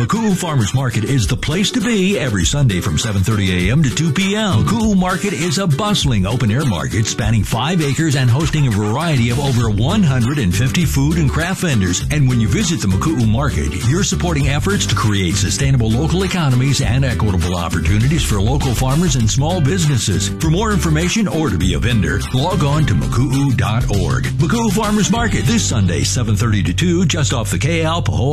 Makuu Farmers Market is the place to be every Sunday from 7:30 a.m. to 2 p.m. Makuu Market is a bustling open-air market spanning 5 acres and hosting a variety of over 150 food and craft vendors. And when you visit the Makuu Market, you're supporting efforts to create sustainable local economies and equitable opportunities for local farmers and small businesses. For more information or to be a vendor, log on to makuu.org. Makuu Farmers Market this Sunday, 7:30 to 2, just off the KL Pahoa